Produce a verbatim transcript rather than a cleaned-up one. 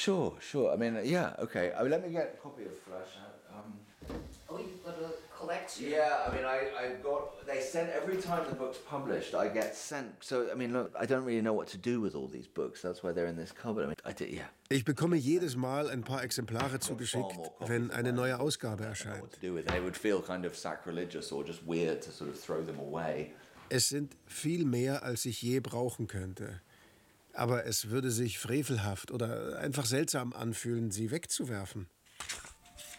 Sure, sure. I mean, yeah, okay. I mean, let me get a copy of Flash. Um, oh, you've got a collection? Yeah, I mean, I, I got... They sent... Every time the book's published, I get sent... So, I mean, look, I don't really know what to do with all these books. That's why they're in this cupboard. I mean, I did, yeah. Ich bekomme jedes Mal ein paar Exemplare zugeschickt, wenn eine neue Ausgabe erscheint. It would feel kind of sacrilegious or just weird to sort of throw them away. Es sind viel mehr, als ich je brauchen könnte. Aber es würde sich frevelhaft oder einfach seltsam anfühlen, sie wegzuwerfen.